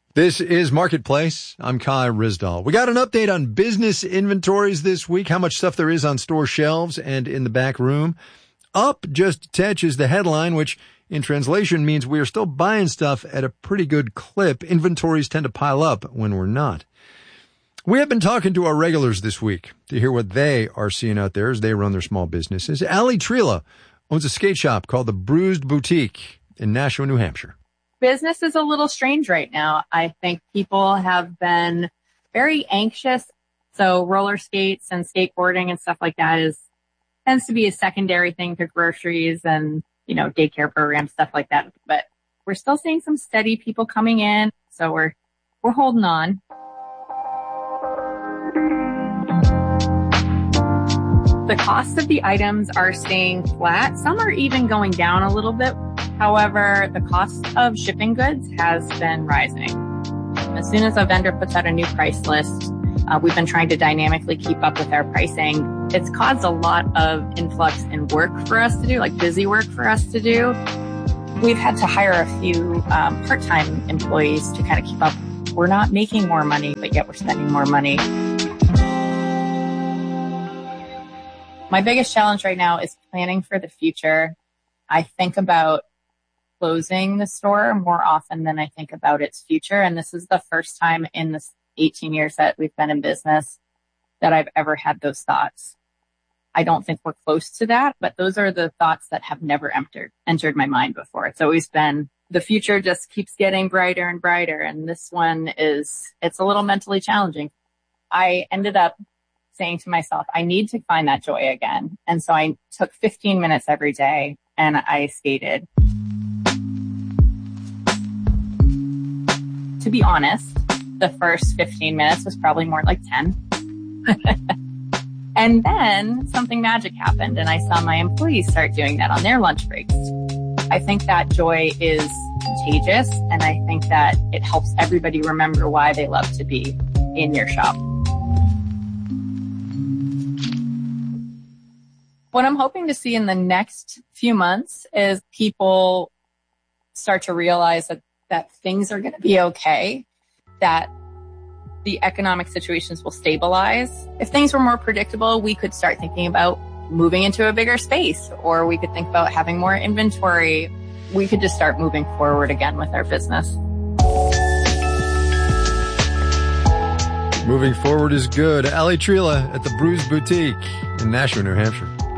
This is Marketplace. I'm Kai Rizdal. We got an update on business inventories this week, how much stuff there is on store shelves and in the back room. Up just a touch is the headline, which in translation means we are still buying stuff at a pretty good clip. Inventories tend to pile up when we're not. We have been talking to our regulars this week to hear what they are seeing out there as they run their small businesses. Ali Trila owns a skate shop called the Bruised Boutique in Nashua, New Hampshire. Business is a little strange right now. I think people have been very anxious. So roller skates and skateboarding and stuff like that tends to be a secondary thing to groceries and, daycare programs, stuff like that. But we're still seeing some steady people coming in. So we're holding on. The cost of the items are staying flat. Some are even going down a little bit. However, the cost of shipping goods has been rising. As soon as a vendor puts out a new price list, we've been trying to dynamically keep up with our pricing. It's caused a lot of influx in work for us to do, like busy work for us to do. We've had to hire a few part-time employees to kind of keep up. We're not making more money, but yet we're spending more money. My biggest challenge right now is planning for the future. I think about closing the store more often than I think about its future. And this is the first time in the 18 years that we've been in business that I've ever had those thoughts. I don't think we're close to that, but those are the thoughts that have never entered my mind before. It's always been the future just keeps getting brighter and brighter. And this one it's a little mentally challenging. I ended up saying to myself, I need to find that joy again. And so I took 15 minutes every day and I skated. To be honest, the first 15 minutes was probably more like 10. And then something magic happened and I saw my employees start doing that on their lunch breaks. I think that joy is contagious and I think that it helps everybody remember why they love to be in your shop. What I'm hoping to see in the next few months is people start to realize that things are going to be okay, that the economic situations will stabilize. If things were more predictable, we could start thinking about moving into a bigger space, or we could think about having more inventory. We could just start moving forward again with our business. Moving forward is good. Ali Trila at the Bruised Boutique in Nashua, New Hampshire.